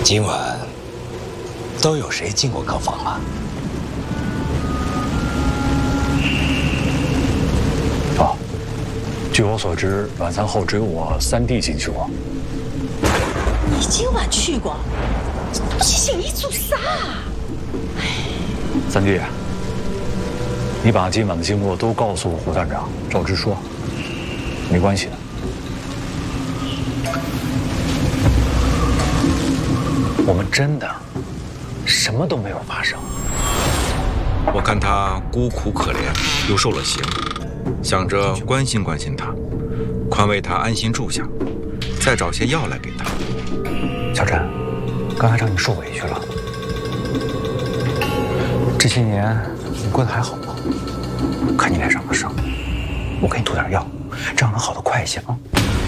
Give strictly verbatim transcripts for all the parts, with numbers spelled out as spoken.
今晚都有谁进过客房啊？ 啊，据我所知，晚餐后只有我三弟进去过。 你今晚去过？你心里做啥？ 三弟，你把今晚的经过都告诉胡探长、赵支说，没关系的。我们真的什么都没有发生。 我看他孤苦可怜，又受了刑，想着关心关心他，宽慰他安心住下，再找些药来给他。 小陈，刚才让你受委屈了。这些年你过得还好吗？看你脸上的伤，我给你涂点药，这样能好得快一些啊。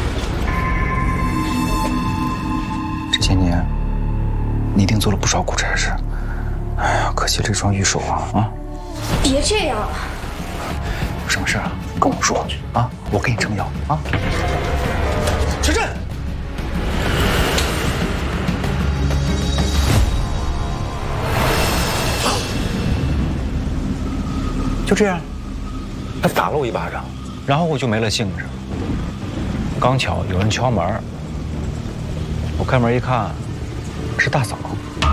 这些年你一定做了不少苦差事，哎呀，可惜这双玉手啊啊！ 别这样， 有什么事啊？跟我说啊，我给你撑腰啊。小陈，就这样，他打了我一巴掌，然后我就没了兴致。刚巧有人敲门，我开门一看，是大嫂。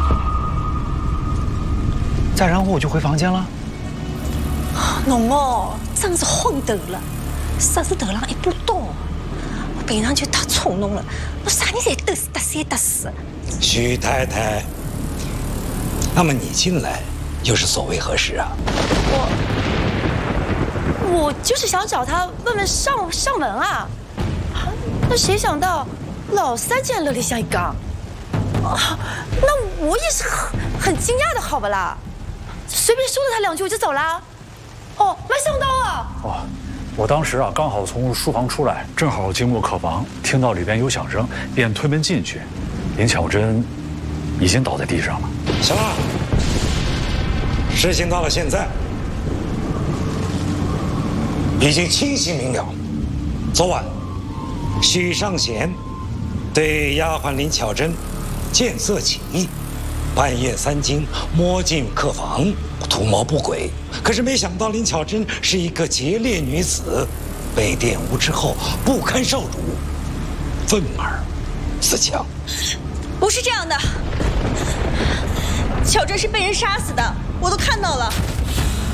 再然后我就回房间了。 侬哦，真是昏头了，啥事头上一把刀。我平常就太宠侬了，我啥人侪得死得三得四。 徐太太，那么你进来又是所为何事啊？ 我我就是想找他问问上上文啊，那谁想到老三竟然乐里向一讲，啊，那我也是很很惊讶的，好不啦？随便说了他两句我就走啦。哦，没想到啊！ 哦，我当时啊刚好从书房出来，正好经过客房，听到里边有响声，便推门进去。林巧珍已经倒在地上了。 行了，事情到了现在，已经清晰明了。昨晚，许尚贤对丫鬟林巧珍见色起意，半夜三更摸进客房，图谋不轨。可是没想到林巧珍是一个劫掠女子，被玷污之后不堪受辱，愤而自强。 不是这样的，巧珍是被人杀死的，我都看到了。